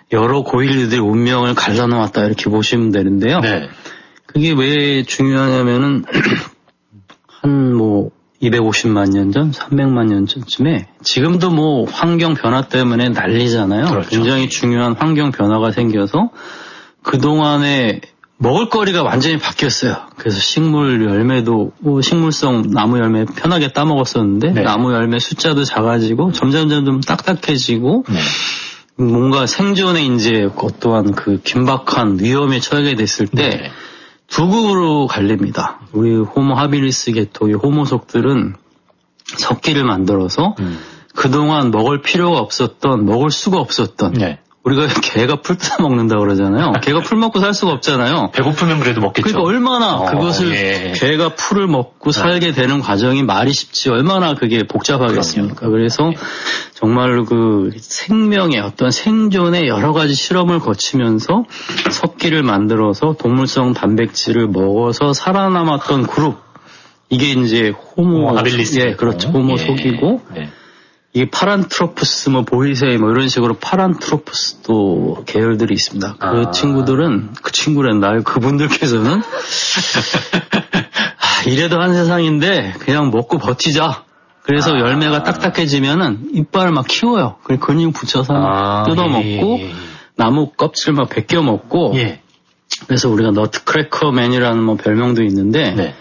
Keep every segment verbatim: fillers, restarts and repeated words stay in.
여러 고인류들의 운명을 갈라놓았다 이렇게 보시면 되는데요. 네. 그게 왜 중요하냐면은 한 뭐 이백오십만 년 전, 삼백만 년 전쯤에 지금도 뭐 환경 변화 때문에 난리잖아요. 그렇죠. 굉장히 중요한 환경 변화가 생겨서 그동안에 먹을거리가 완전히 바뀌었어요. 그래서 식물 열매도 뭐 식물성 나무 열매 편하게 따먹었었는데 네. 나무 열매 숫자도 작아지고 점점 점점 딱딱해지고 네. 뭔가 생존에 이제 어떠한 그 긴박한 위험에 처하게 됐을 때 네. 두 그룹으로 갈립니다. 우리 호모 하빌리스 계통의 호모속들은 석기를 만들어서 음. 그동안 먹을 필요가 없었던, 먹을 수가 없었던 네. 우리가 개가 풀 뜯어 먹는다 그러잖아요. 개가 풀 먹고 살 수가 없잖아요. 배고프면 그래도 먹겠죠. 그러니까 얼마나 어, 그것을 예. 개가 풀을 먹고 살게 되는 과정이 말이 쉽지 얼마나 그게 복잡하겠습니까. 그럼요. 그래서 정말로 그 생명의 어떤 생존의 여러 가지 실험을 거치면서 석기를 만들어서 동물성 단백질을 먹어서 살아남았던 그룹. 이게 이제 호모, 호모 하빌리스. 예, 그렇죠. 호모 예. 속이고. 네. 이 파란트로푸스, 뭐 보이세이 뭐 이런 식으로 파란트로푸스도 계열들이 있습니다. 그 아. 친구들은 그 친구란다. 그분들께서는 아, 이래도 한 세상인데 그냥 먹고 버티자. 그래서 아. 열매가 딱딱해지면은 이빨을 막 키워요. 그리고 근육 붙여서 아, 뜯어먹고 예, 예, 예. 나무 껍질 막 벗겨 먹고. 예. 그래서 우리가 너트크래커맨이라는 뭐 별명도 있는데. 네.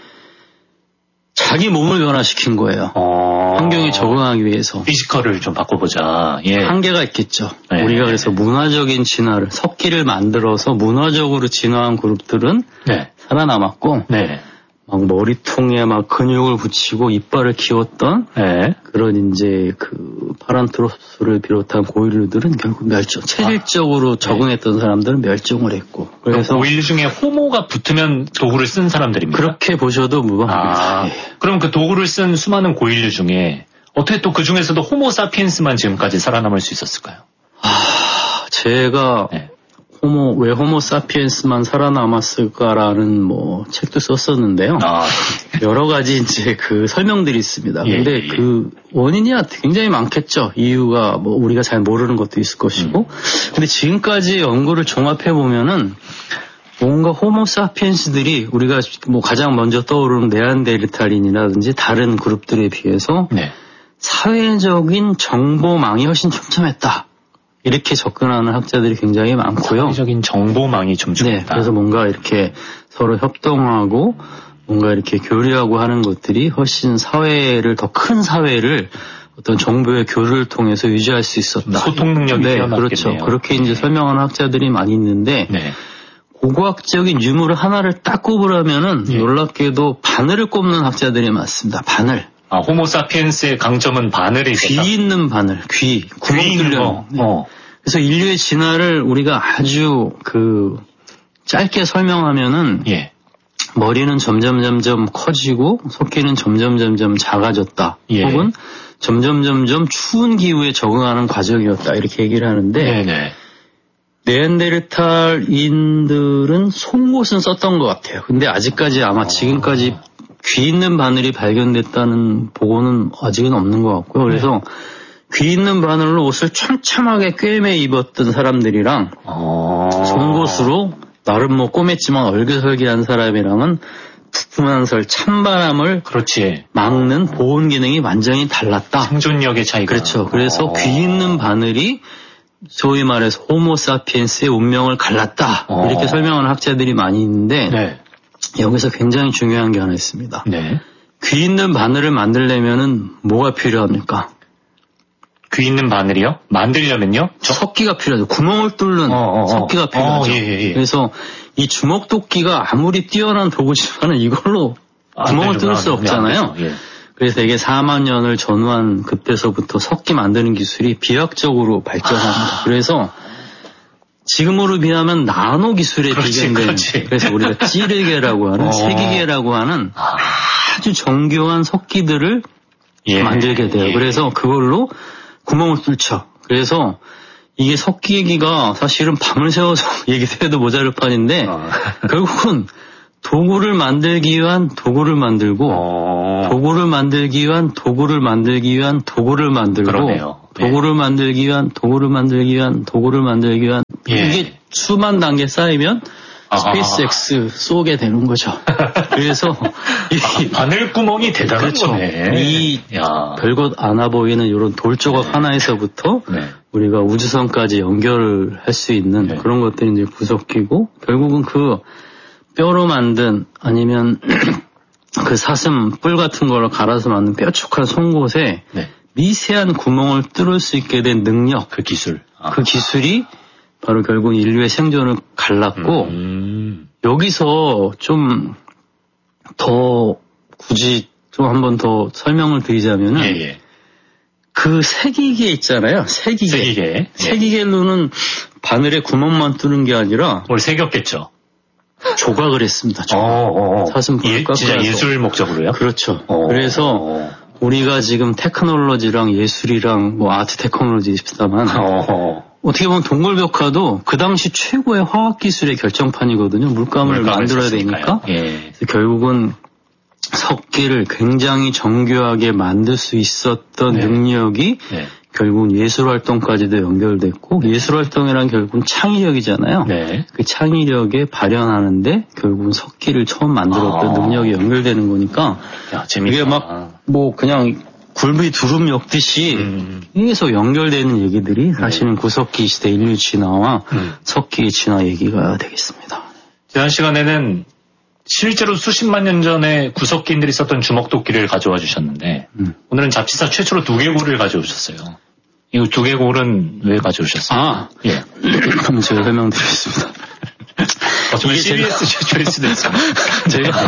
자기 몸을 변화시킨 거예요. 어... 환경에 적응하기 위해서. 피지컬을 좀 바꿔보자. 예. 한계가 있겠죠. 네. 우리가 그래서 문화적인 진화를, 석기를 만들어서 문화적으로 진화한 그룹들은 네. 살아남았고, 네. 막 머리통에 막 근육을 붙이고 이빨을 키웠던 네. 그런 이제 그 파란트로스를 비롯한 고인류들은 결국 멸종, 체질적으로 아. 적응했던 네. 사람들은 멸종을 했고. 그래서 고인류 중에 호모가 붙으면 도구를 쓴 사람들입니다. 그렇게 보셔도 무방합니다. 아, 예. 그럼 그 도구를 쓴 수많은 고인류 중에 어떻게 또 그 중에서도 호모 사피엔스만 지금까지 살아남을 수 있었을까요? 아, 제가 네. 호모, 왜 호모 사피엔스만 살아남았을까라는 뭐 책도 썼었는데요. 아, 여러 가지 이제 그 설명들이 있습니다. 예, 근데 예. 그 원인이 굉장히 많겠죠. 이유가 뭐 우리가 잘 모르는 것도 있을 것이고. 음. 근데 지금까지 연구를 종합해 보면은 뭔가 호모 사피엔스들이 우리가 뭐 가장 먼저 떠오르는 네안데르탈인이라든지 다른 그룹들에 비해서 네. 사회적인 정보망이 훨씬 촘촘했다. 이렇게 접근하는 학자들이 굉장히 많고요. 사회적인 정보망이 좀 네, 중요하다. 그래서 뭔가 이렇게 서로 협동하고 뭔가 이렇게 교류하고 하는 것들이 훨씬 사회를 더 큰 사회를 어떤 정보의 교류를 통해서 유지할 수 있었다. 소통 능력이 네, 뛰어났겠네요. 그렇죠. 그렇게 이제 설명하는 학자들이 많이 있는데 네. 고고학적인 유무를 하나를 딱 꼽으라면은 예. 놀랍게도 바늘을 꼽는 학자들이 많습니다. 바늘. 아, 호모 사피엔스의 강점은 바늘에 있었다. 귀 있는 바늘, 귀, 구멍 귀 있는 뚫려. 거. 어. 그래서 인류의 진화를 우리가 아주 그 짧게 설명하면은 예. 머리는 점점 점점 커지고 석기는 점점 점점 작아졌다. 예. 혹은 점점 점점 추운 기후에 적응하는 과정이었다. 이렇게 얘기를 하는데 네네. 네안데르탈인들은 송곳은 썼던 것 같아요. 근데 아직까지 아마 지금까지 귀 있는 바늘이 발견됐다는 보고는 아직은 없는 것 같고요. 그래서 귀 있는 바늘로 옷을 촘참하게 꿰매 입었던 사람들이랑 어. 송곳으로 나름 뭐 꼬맸지만 얼개설계한 사람이랑은 북풍한설 찬바람을 그렇지. 막는 보온 기능이 완전히 달랐다. 생존력의 차이가. 그렇죠. 그래서 어. 귀 있는 바늘이 소위 말해서 호모 사피엔스의 운명을 갈랐다. 어. 이렇게 설명하는 학자들이 많이 있는데 네. 여기서 굉장히 중요한 게 하나 있습니다. 네. 귀 있는 바늘을 만들려면은 뭐가 필요합니까? 귀 있는 바늘이요? 만들려면요? 석기가 필요하죠. 구멍을 뚫는 어, 어, 어. 석기가 필요하죠. 어, 예, 예, 예. 그래서 이 주먹도끼가 아무리 뛰어난 도구지만은 이걸로 구멍을 뚫을 수 없잖아요. 예. 그래서 이게 사만 년을 전후한 그때서부터 석기 만드는 기술이 비약적으로 발전합니다. 아. 그래서 지금으로 비하면 나노 기술에 그렇지, 비견된 그렇지. 그래서 우리가 찌르개라고 하는 어. 세기계라고 하는 아주 정교한 석기들을 예. 만들게 돼요. 예. 그래서 그걸로 구멍을 뚫죠. 그래서 이게 석기기가 사실은 밤을 새워서 얘기해도 모자랄 판인데 어. 결국은 도구를 만들기 위한 도구를 만들고 어. 도구를 만들기 위한 도구를 만들기 위한 도구를 만들고 그러네요. 네. 도구를 만들기 위한 도구를 만들기 위한 도구를 만들기 위한 예. 이게 수만 단계 쌓이면 스페이스 X 쏘게 되는 거죠. 그래서 이 바늘 구멍이 대단한 그렇죠. 거네. 이 야. 별것 않아 보이는 이런 돌조각 네. 하나에서부터 네. 우리가 우주선까지 연결할 수 있는 네. 그런 것들이 이제 구석기고 결국은 그 뼈로 만든 아니면 그 사슴 뿔 같은 거를 갈아서 만든 뾰족한 송곳에 네. 미세한 구멍을 뚫을 수 있게 된 능력, 그 기술, 아. 그 기술이 바로 결국 인류의 생존을 갈랐고 음. 여기서 좀 더 굳이 좀 한 번 더 설명을 드리자면은 예, 예. 그 세기계 있잖아요. 세기계. 세기계. 세기계로는 바늘에 구멍만 뚫는 게 아니라 뭘 새겼겠죠. 조각을 했습니다. 조각. 어, 어. 사슴 뿔을 예, 깎아서. 진짜 예술 목적으로요? 그렇죠. 어, 그래서 어. 우리가 지금 테크놀로지랑 예술이랑 뭐 아트 테크놀로지 있습니다만 어. 어떻게 보면 동굴벽화도 그 당시 최고의 화학기술의 결정판이거든요. 물감을, 물감을 만들어야 썼으니까요. 되니까. 예. 결국은 석기를 굉장히 정교하게 만들 수 있었던 네. 능력이 네. 결국은 예술활동까지도 연결됐고 네. 예술활동이란 결국은 창의력이잖아요. 네. 그 창의력에 발현하는데 결국은 석기를 처음 만들었던 아. 능력이 연결되는 거니까 야, 재밌다. 이게 막 뭐 그냥 굴비 두름 엮듯이 음. 계속 연결되는 얘기들이 사실은 네. 구석기 시대 인류 진화와 음. 석기의 진화 얘기가 되겠습니다. 지난 시간에는 실제로 수십만 년 전에 구석기인들이 썼던 주먹도끼를 가져와 주셨는데 음. 오늘은 잡지사 최초로 두개골을 가져오셨어요. 이 두개골은 왜 가져오셨어요? 아, 예. 그럼 제가 설명드리겠습니다. 어쩌면 씨비에스 최초일 수도 있습니다. 제가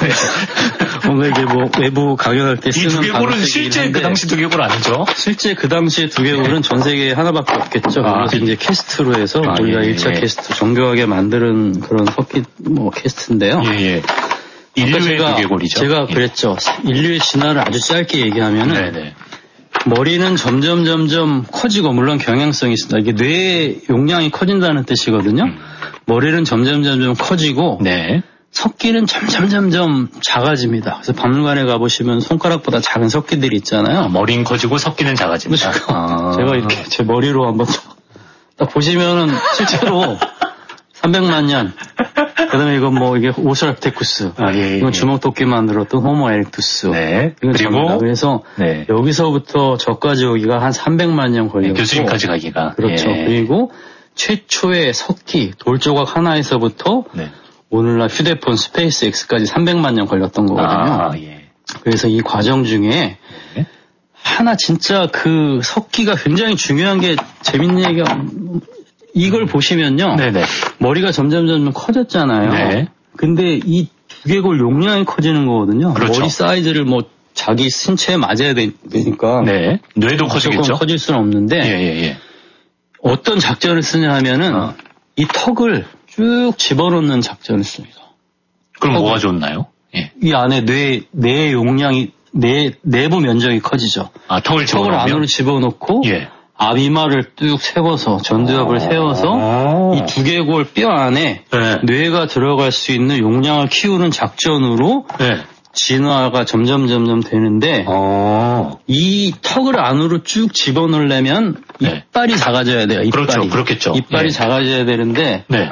뭔가 이게 뭐 외부 강연할 때 쓰는 이 두개골은 실제 그 당시 두개골 아니죠? 실제 그 당시 두개골은 전 세계에 하나밖에 없겠죠. 아, 그래서 이제 캐스트로 해서 아, 우리가 예, 일 차 예. 캐스트 정교하게 만드는 그런 석기 뭐 캐스트인데요. 예, 예. 인류의 두개골이죠. 제가 예. 그랬죠. 인류의 진화를 아주 짧게 얘기하면은 네네. 머리는 점점 점점 커지고 물론 경향성이 있습니다. 이게 뇌의 용량이 커진다는 뜻이거든요. 음. 머리는 점점 점점 커지고 네. 석기는 점점 점점 작아집니다. 그래서 박물관에 가보시면 손가락보다 작은 석기들이 있잖아요. 아, 머리는 커지고 석기는 작아집니다. 아. 제가 이렇게 제 머리로 한번 딱 보시면은 실제로 삼백만 년. 그 다음에 이건 뭐 이게 오스트랄피테쿠스. 아, 예, 예. 이건 주먹도끼 만들었던 호모 에렉투스. 네. 이건 그리고 접니다. 그래서 네. 여기서부터 저까지 오기가 한 삼백만 년 걸렸고. 네, 교수님까지 가기가. 그렇죠. 예. 그리고 최초의 석기 돌조각 하나에서부터 네. 오늘날 휴대폰 스페이스 X까지 삼백만 년 걸렸던 거거든요. 아, 예. 그래서 이 과정 중에 네. 하나 진짜 그 석기가 굉장히 중요한 게 재밌는 얘기가 이걸 보시면요. 네네. 머리가 점점 점점 커졌잖아요. 네. 근데 이 두개골 용량이 커지는 거거든요. 그렇죠. 머리 사이즈를 뭐 자기 신체에 맞아야 되니까. 네. 뇌도 커지겠죠. 커질 수는 없는데. 예, 예, 예. 어떤 작전을 쓰냐 하면은 어. 이 턱을 쭉 집어넣는 작전을 씁니다. 그럼 뭐가 좋나요? 예. 이 안에 뇌, 뇌 용량이, 뇌, 내부 면적이 커지죠. 아, 턱을 집어넣으면? 턱을 안으로 집어넣고. 예. 앞이마를 뚝 세워서 전두엽을 세워서 이 두개골 뼈 안에 네. 뇌가 들어갈 수 있는 용량을 키우는 작전으로 네. 진화가 점점 점점 되는데 오. 이 턱을 안으로 쭉 집어넣으려면 네. 이빨이 작아져야 돼요. 이빨이. 그렇죠. 그렇겠죠. 이빨이 네. 작아져야 되는데 네.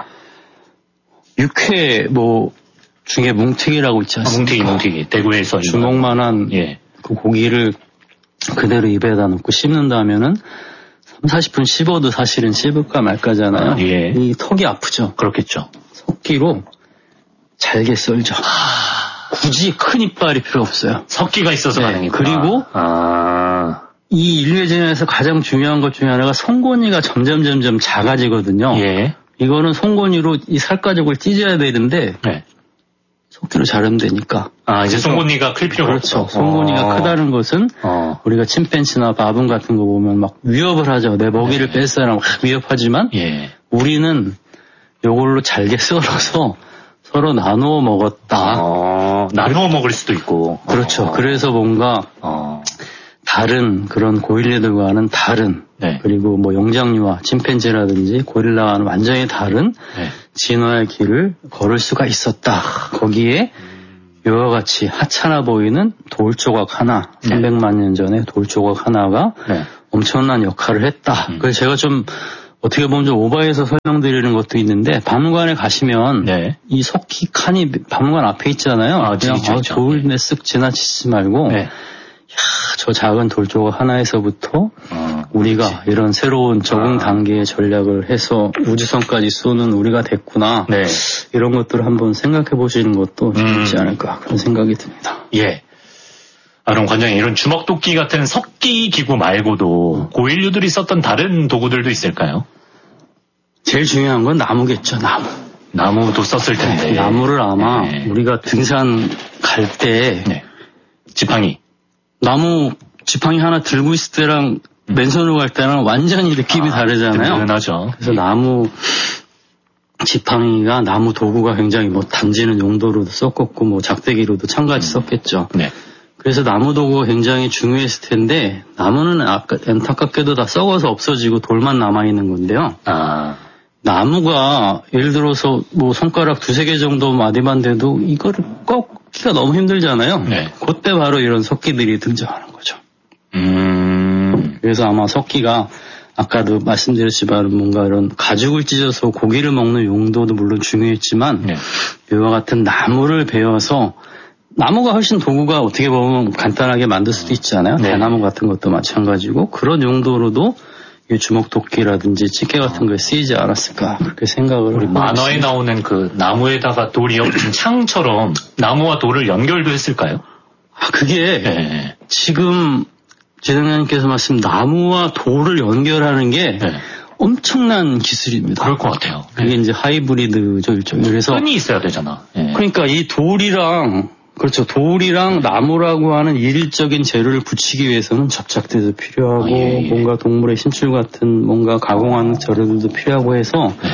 육회 뭐 중에 뭉튀기라고 있지 않습니까? 아, 뭉튀기, 뭉튀기. 대구에서 주먹만한 예. 그 고기를 그대로 입에다 넣고 씹는다면은 삼사십 분 씹어도 사실은 씹을까 말까잖아요. 아, 예. 이 턱이 아프죠. 그렇겠죠. 석기로 잘게 썰죠. 아... 굳이 큰 이빨이 필요 없어요. 석기가 있어서 네. 가능이구나. 그리고 아... 이 인류의 진화에서 가장 중요한 것 중에 하나가 송곳니가 점점 점점 작아지거든요. 예. 이거는 송곳니로 이 살가죽을 찢어야 되는데 네. 석기로 자르면 되니까. 아, 이제 송곳니가 클 필요가 그렇죠. 없어. 송곳니가 어. 크다는 것은 어. 우리가 침팬지나 바분 같은 거 보면 막 위협을 하죠. 내 먹이를 네. 뺐어요. 막 위협하지만 예. 우리는 요걸로 잘게 썰어서 서로 나누어 먹었다. 어. 나누어 먹을 수도 있고. 그렇죠. 어. 그래서 뭔가 어. 다른 그런 고릴라들과는 다른 네. 그리고 뭐 영장류와 침팬지라든지 고릴라와는 완전히 다른 네. 진화의 길을 걸을 수가 있었다. 거기에 이와 같이 하찮아 보이는 돌조각 하나, 네. 삼백만 년 전에 돌조각 하나가 네. 엄청난 역할을 했다. 음. 그래서 제가 좀 어떻게 보면 좀 오버해서 설명드리는 것도 있는데 박물관에 가시면 네. 이 석기 칸이 박물관 앞에 있잖아요. 아, 그냥 있죠, 아, 있죠. 돌에 쓱 지나치지 말고 네. 야, 저 작은 돌 조각 하나에서부터 어, 우리가 그렇지. 이런 새로운 적응 아. 단계의 전략을 해서 우주선까지 쏘는 우리가 됐구나. 네. 이런 것들을 한번 생각해 보시는 것도 좋지 음. 않을까 그런 생각이 듭니다. 예. 아, 그럼 관장님, 이런 주먹도끼 같은 석기 기구 말고도 고인류들이 썼던 다른 도구들도 있을까요? 제일 중요한 건 나무겠죠, 나무. 나무도 썼을 텐데. 나무를 아마 네. 우리가 등산 갈 때 네. 지팡이. 나무 지팡이 하나 들고 있을 때랑 음. 맨손으로 갈 때는 완전히 느낌이 아, 다르잖아요. 든든하죠. 그래서 나무 지팡이가 나무 도구가 굉장히 뭐 단지는 용도로도 썼겠고 뭐 작대기로도 참가지 썼겠죠. 네. 그래서 나무 도구가 굉장히 중요했을 텐데 나무는 아까 안타깝게도 다 썩어서 없어지고 돌만 남아있는 건데요. 아. 나무가 예를 들어서 뭐 손가락 두세 개 정도 마디만 돼도 이거를 꺾기가 너무 힘들잖아요. 네. 그때 바로 이런 석기들이 등장하는 거죠. 음. 그래서 아마 석기가 아까도 말씀드렸지만 뭔가 이런 가죽을 찢어서 고기를 먹는 용도도 물론 중요했지만 네. 이와 같은 나무를 베어서 나무가 훨씬 도구가 어떻게 보면 간단하게 만들 수도 있잖아요. 네. 대나무 같은 것도 마찬가지고 그런 용도로도 이 주먹도끼라든지 찌개 같은 거에 쓰이지 않았을까 그렇게 생각을 우리 하고 만화에 있습니다. 나오는 그 나무에다가 돌이 엮인 창처럼 나무와 돌을 연결도 했을까요? 아, 그게 네. 지금 지장님께서 말씀 나무와 돌을 연결하는 게 네. 엄청난 기술입니다. 그럴 것 같아요. 그게 이제 하이브리드죠, 일종의. 그래서 끈이 있어야 되잖아. 네. 그러니까 이 돌이랑 그렇죠. 돌이랑 나무라고 하는 일일적인 재료를 붙이기 위해서는 접착제도 필요하고 아, 예, 예. 뭔가 동물의 심줄 같은 뭔가 가공하는 재료들도 필요하고 해서 네.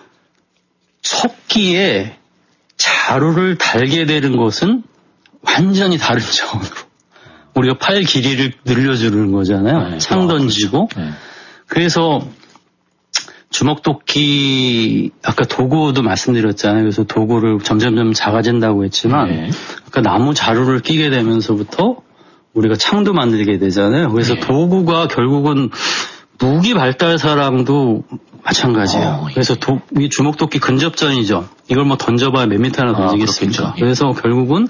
석기에 자루를 달게 되는 것은 완전히 다른 차원으로 우리가 팔 길이를 늘려주는 거잖아요. 네, 창 아, 던지고. 그렇죠. 네. 그래서 주먹도끼 아까 도구도 말씀드렸잖아요. 그래서 도구를 점점점 작아진다고 했지만 네. 아까 나무 자루를 끼게 되면서부터 우리가 창도 만들게 되잖아요. 그래서 네. 도구가 결국은 무기 발달 사랑도 마찬가지예요. 어, 예. 그래서 도, 이 주먹도끼 근접전이죠. 이걸 뭐 던져봐야 몇 미터나 아, 던지겠습니까? 그렇겠죠. 예. 그래서 결국은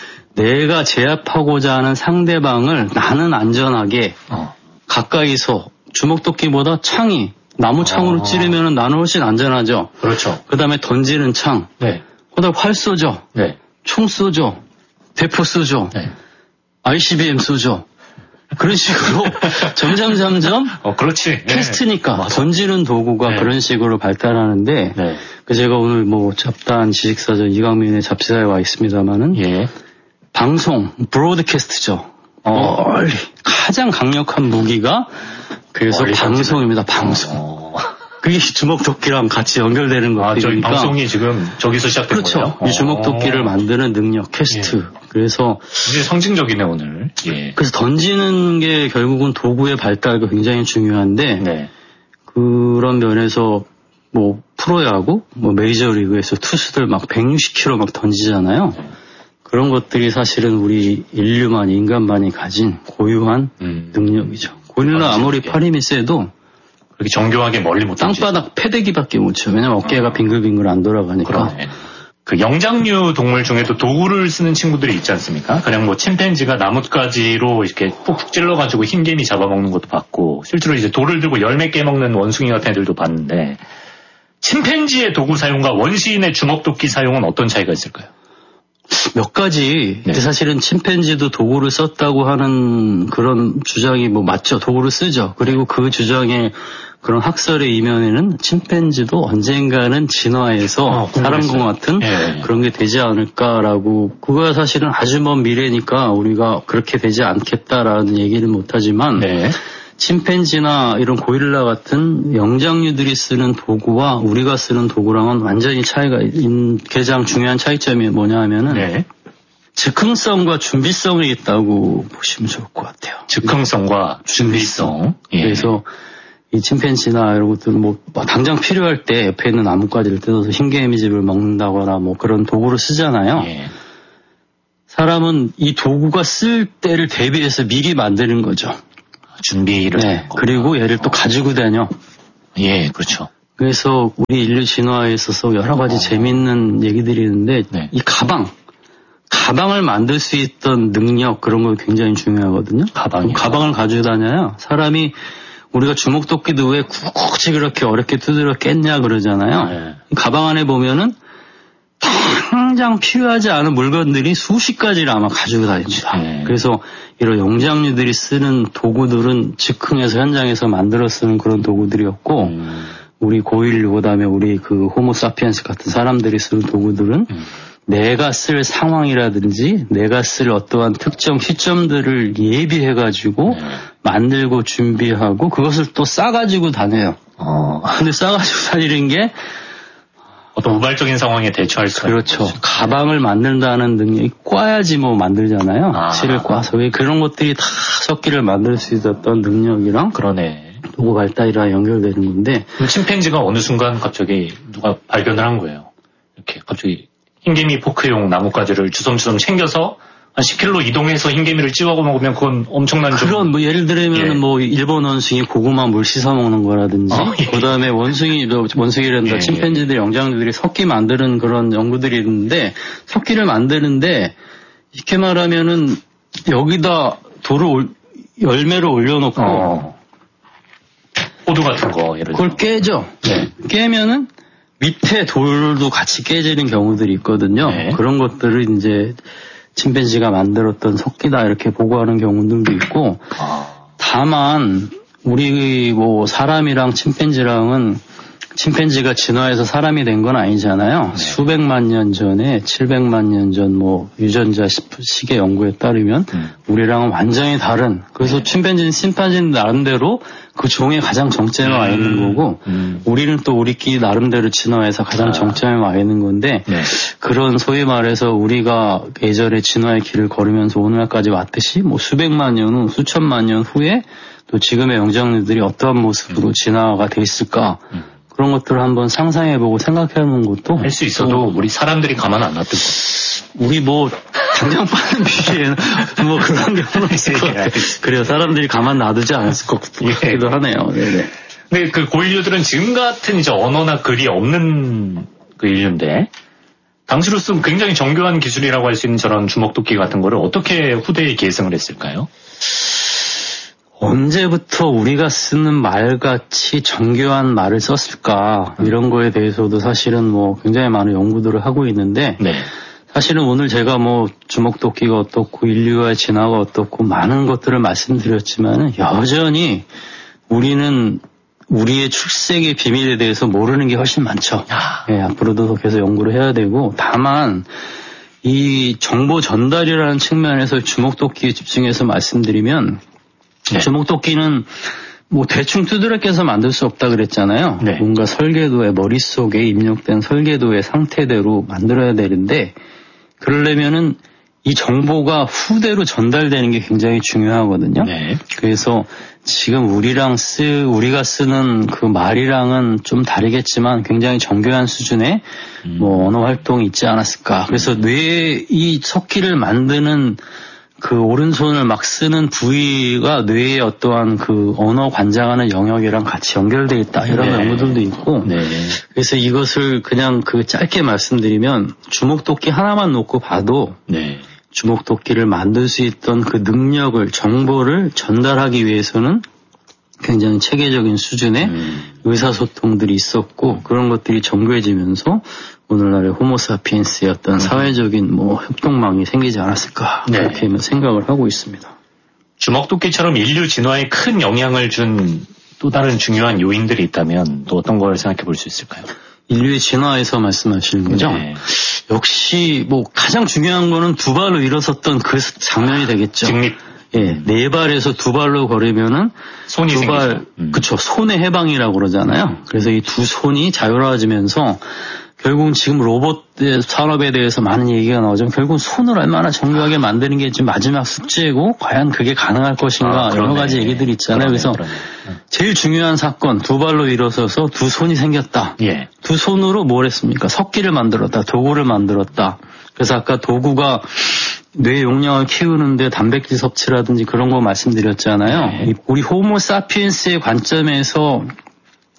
내가 제압하고자 하는 상대방을 나는 안전하게 어. 가까이서 주먹도끼보다 창이 나무 창으로 아. 찌르면 나는 훨씬 안전하죠. 그렇죠. 그 다음에 던지는 창, 네. 그다음 활 쏘죠, 네. 총 쏘죠, 대포 쏘죠, 네. 아이씨비엠 쏘죠. 그런 식으로 점점 점점 어, 그렇지. 퀘스트니까 맞아. 던지는 도구가 네. 그런 식으로 발달하는데 네. 그 제가 오늘 뭐 잡다한 지식사전 이강민의 잡지사에 와 있습니다만은 예. 방송 브로드캐스트죠. 어. 멀리 가장 강력한 무기가 그래서 멀리 방송입니다. 방송. 어. 그게 주먹도끼랑 같이 연결되는 아, 저희 것들이니까. 방송이 지금 저기서 시작된 그렇죠. 거예요? 이 주먹도끼를 어. 만드는 능력, 퀘스트. 예. 그래서 이제 상징적이네 오늘. 예. 그래서 던지는 게 결국은 도구의 발달도 굉장히 중요한데 네. 그런 면에서 뭐 프로야구, 뭐 메이저리그에서 투수들 막 백육십 킬로미터 막 던지잖아요. 그런 것들이 사실은 우리 인류만 인간만이 가진 고유한 음. 능력이죠. 고릴라 아무리 예. 팔 힘이 세도 그렇게 정교하게 멀리 못 던지죠. 땅바닥 패대기밖에 못 쳐. 왜냐면 어깨가 빙글빙글 안 돌아가니까. 그러네. 그 영장류 동물 중에도 도구를 쓰는 친구들이 있지 않습니까? 그냥 뭐 침팬지가 나뭇가지로 이렇게 푹푹 찔러가지고 흰개미 잡아먹는 것도 봤고, 실제로 이제 돌을 들고 열매 깨먹는 원숭이 같은 애들도 봤는데, 침팬지의 도구 사용과 원시인의 주먹도끼 사용은 어떤 차이가 있을까요? 몇 가지. 네. 사실은 침팬지도 도구를 썼다고 하는 그런 주장이 뭐 맞죠. 도구를 쓰죠. 그리고 그 주장의 그런 학설의 이면에는 침팬지도 언젠가는 진화해서 어, 사람과 같은 예. 그런 게 되지 않을까라고, 그거야 사실은 아주 먼 미래니까 우리가 그렇게 되지 않겠다라는 얘기는 못하지만 네. 침팬지나 이런 고릴라 같은 영장류들이 쓰는 도구와 우리가 쓰는 도구랑은 완전히 차이가 있는, 가장 중요한 차이점이 뭐냐 하면은 네. 즉흥성과 준비성이 있다고 보시면 좋을 것 같아요. 즉흥성과 준비성. 예. 그래서 이 침팬지나 이런 것들은 뭐 당장 필요할 때 옆에 있는 나뭇가지를 뜯어서 흰개미집을 먹는다거나 뭐 그런 도구를 쓰잖아요. 예. 사람은 이 도구가 쓸 때를 대비해서 미리 만드는 거죠. 준비를. 네. 그리고 얘를 또 가지고 다녀. 예, 그렇죠. 그래서 우리 인류 진화에 있어서 여러 가지 어. 재미있는 얘기들이 있는데 네. 이 가방, 가방을 만들 수 있던 능력 그런 거 굉장히 중요하거든요. 가방이 가방을 가지고 다녀야 사람이 우리가 주먹도끼도 왜 굳이 그렇게 어렵게 두드려 깼냐 그러잖아요. 네. 가방 안에 보면은 당장 필요하지 않은 물건들이 수십 가지를 아마 가지고 다닙니다. 네. 그래서 이런 용장류들이 쓰는 도구들은 즉흥에서 현장에서 만들어 쓰는 그런 도구들이었고 음. 우리 고인류 그다음에 우리 그 호모사피엔스 같은 사람들이 쓰는 도구들은 음. 내가 쓸 상황이라든지 내가 쓸 어떠한 특정 시점들을 예비해가지고 네. 만들고 준비하고 그것을 또 싸가지고 다녀요. 어. 근데 싸가지고 다니는 게 어떤 우발적인 상황에 대처할 수 있는 그렇죠. 거죠. 가방을 만든다는 능력이 꽈야지 뭐 만들잖아요. 아. 실을 꽈서 그런 것들이 다 석기를 만들 수 있었던 능력이랑 그러네. 도구 발달이랑 연결되는 건데 침팬지가 어느 순간 갑자기 누가 발견을 한 거예요. 이렇게 갑자기 흰개미 포크용 나뭇가지를 주섬주섬 챙겨서 한 십 킬로미터 이동해서 흰개미를 찌워 먹으면 그건 엄청난 좀. 그런 뭐 예를 들면 예. 뭐 일본 원숭이 고구마 물 씻어 먹는 거라든지 어, 예. 그다음에 원숭이 원숭이란다 예. 침팬지들 영장류들이 석기 만드는 그런 연구들이 있는데 석기를 만드는데 이렇게 말하면은 여기다 돌을 올, 열매를 올려놓고 어. 호두 같은 거 예를 들어 그걸 깨죠. 네. 깨면은 밑에 돌도 같이 깨지는 경우들이 있거든요. 네. 그런 것들을 이제 침팬지가 만들었던 석기다 이렇게 보고하는 경우들도 있고 아. 다만 우리 뭐 사람이랑 침팬지랑은 침팬지가 진화해서 사람이 된 건 아니잖아요. 네. 수백만 년 전에 칠백만 년 전 뭐 유전자 시계 연구에 따르면 음. 우리랑은 완전히 다른 그래서 네. 침팬지는 침팬지는 나름대로 그 종의 가장 정점에 음. 와 있는 거고 음. 우리는 또 우리끼리 나름대로 진화해서 가장 아. 정점에 와 있는 건데 네. 그런 소위 말해서 우리가 예전에 진화의 길을 걸으면서 오늘날까지 왔듯이 뭐 수백만 년 후 수천만 년 후에 또 지금의 영장류들이 어떠한 모습으로 음. 진화가 돼 있을까 음. 그런 것들을 한번 상상해보고 생각해보는 것도 할 수 있어도 우리 사람들이 가만 안 놔둘 거. 우리 뭐 당장 빠는 비리에는 뭐 그런 경우는 있을 것 같아요. 그래요. 사람들이 가만 놔두지 않았을 것 같기도 하네요. 네네. 근데 그 고인류들은 지금 같은 이제 언어나 글이 없는 그 인류인데 당시로서 굉장히 정교한 기술이라고 할 수 있는 저런 주먹도끼 같은 거를 어떻게 후대에 계승을 했을까요? 언제부터 우리가 쓰는 말같이 정교한 말을 썼을까 이런 거에 대해서도 사실은 뭐 굉장히 많은 연구들을 하고 있는데 네. 사실은 오늘 제가 뭐 주먹도끼가 어떻고 인류의 진화가 어떻고 많은 것들을 말씀드렸지만 여전히 우리는 우리의 출생의 비밀에 대해서 모르는 게 훨씬 많죠. 예, 앞으로도 계속 연구를 해야 되고 다만 이 정보 전달이라는 측면에서 주먹도끼에 집중해서 말씀드리면 네. 주먹도끼는 뭐 대충 두드려 깨서 만들 수 없다 그랬잖아요. 네. 뭔가 설계도의 머릿속에 입력된 설계도의 상태대로 만들어야 되는데 그러려면은 이 정보가 후대로 전달되는 게 굉장히 중요하거든요. 네. 그래서 지금 우리랑 쓰 우리가 쓰는 그 말이랑은 좀 다르겠지만 굉장히 정교한 수준의 음. 뭐 언어 활동이 있지 않았을까. 그래서 뇌에 이 석기를 만드는 그 오른손을 막 쓰는 부위가 뇌의 어떠한 그 언어 관장하는 영역이랑 같이 연결되어 있다. 이런 네. 연구들도 있고. 네. 그래서 이것을 그냥 그 짧게 말씀드리면 주먹도끼 하나만 놓고 봐도 네. 주먹도끼를 만들 수 있던 그 능력을, 정보를 전달하기 위해서는 굉장히 체계적인 수준의 음. 의사소통들이 있었고 그런 것들이 정교해지면서 오늘날의 호모사피엔스의 어떤 음. 사회적인 뭐 협동망이 생기지 않았을까 네. 그렇게 생각을 하고 있습니다. 주먹도끼처럼 인류 진화에 큰 영향을 준 또 다른 중요한 요인들이 있다면 또 어떤 걸 생각해 볼 수 있을까요? 인류의 진화에서 말씀하시는 거죠? 네. 역시 뭐 가장 중요한 거는 두 발로 일어섰던 그 장면이 되겠죠. 직립. 예, 네 발에서 두 발로 걸으면은 손이 두 발, 음. 그쵸, 손의 해방이라고 그러잖아요. 그래서 이 두 손이 자유로워지면서 결국은 지금 로봇 산업에 대해서 많은 얘기가 나오지만 결국은 손을 얼마나 정교하게 만드는 게 지금 마지막 숙제고 과연 그게 가능할 것인가 아, 여러 가지 얘기들이 있잖아요. 그러네, 그래서 그러네. 제일 중요한 사건 두 발로 일어서서 두 손이 생겼다. 예. 두 손으로 뭘 했습니까? 석기를 만들었다. 도구를 만들었다. 그래서 아까 도구가 뇌 용량을 키우는데 단백질 섭취라든지 그런 거 말씀드렸잖아요. 네. 우리 호모 사피엔스의 관점에서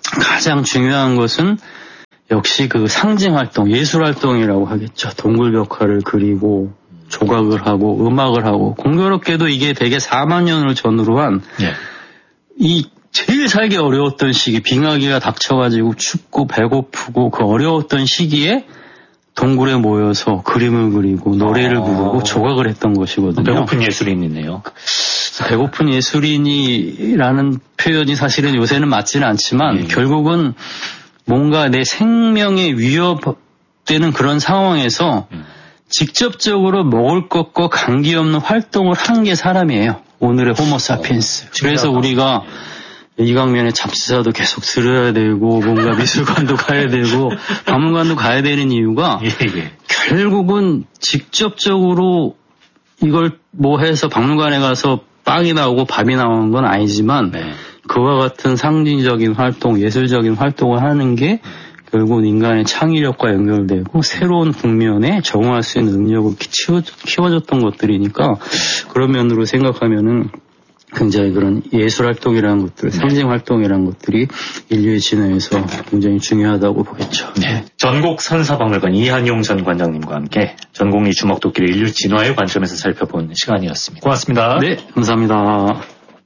가장 중요한 것은 역시 그 상징 활동, 예술 활동이라고 하겠죠. 동굴 벽화를 그리고 조각을 하고 음악을 하고 공교롭게도 이게 대개 사만 년을 전후로 한 이 예. 제일 살기 어려웠던 시기, 빙하기가 닥쳐가지고 춥고 배고프고 그 어려웠던 시기에 동굴에 모여서 그림을 그리고 노래를 아. 부르고 조각을 했던 것이거든요. 배고픈 예술인이네요. 배고픈 예술인이라는 표현이 사실은 요새는 맞지는 않지만 예. 결국은 뭔가 내 생명에 위협되는 그런 상황에서 음. 직접적으로 먹을 것과 관계없는 활동을 한 게 사람이에요. 오늘의 호모사피엔스. 어, 그래서 우리가 이 강면에 잡지사도 계속 들어야 되고 뭔가 미술관도 가야 되고 박물관도 가야 되는 이유가 예, 예. 결국은 직접적으로 이걸 뭐 해서 박물관에 가서 빵이 나오고 밥이 나오는 건 아니지만 네. 그와 같은 상징적인 활동, 예술적인 활동을 하는 게 결국 인간의 창의력과 연결되고 새로운 국면에 적응할 수 있는 능력을 키워줬던 것들이니까 그런 면으로 생각하면은 굉장히 그런 예술 활동이라는 것들, 상징 활동이라는 것들이 인류의 진화에서 굉장히 중요하다고 보겠죠. 네. 전곡 선사박물관 이한용 전 관장님과 함께 전곡리 주먹도끼를 인류 진화의 관점에서 살펴본 시간이었습니다. 고맙습니다. 네, 감사합니다.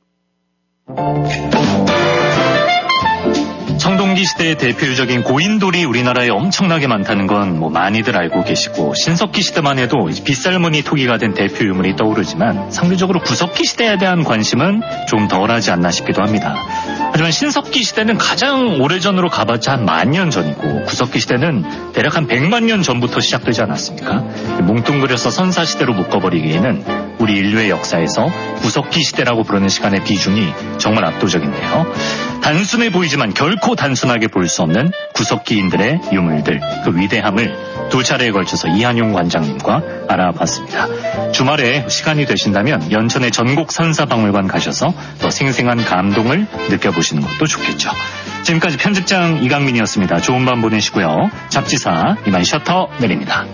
청동기 시대의 대표적인 고인돌이 우리나라에 엄청나게 많다는 건 뭐 많이들 알고 계시고 신석기 시대만 해도 빗살무늬 토기가 된 대표 유물이 떠오르지만 상대적으로 구석기 시대에 대한 관심은 좀 덜하지 않나 싶기도 합니다. 하지만 신석기 시대는 가장 오래전으로 가봤자 한 만 년 전이고 구석기 시대는 대략 한 백만 년 전부터 시작되지 않았습니까? 뭉뚱그려서 선사시대로 묶어버리기에는 우리 인류의 역사에서 구석기 시대라고 부르는 시간의 비중이 정말 압도적인데요. 단순해 보이지만 결코 단순하게 볼 수 없는 구석기인들의 유물들, 그 위대함을 두 차례에 걸쳐서 이한용 관장님과 알아봤습니다. 주말에 시간이 되신다면 연천의 전곡 선사박물관 가셔서 더 생생한 감동을 느껴보시는 것도 좋겠죠. 지금까지 편집장 이강민이었습니다. 좋은 밤 보내시고요. 잡지사 이만 셔터 내립니다.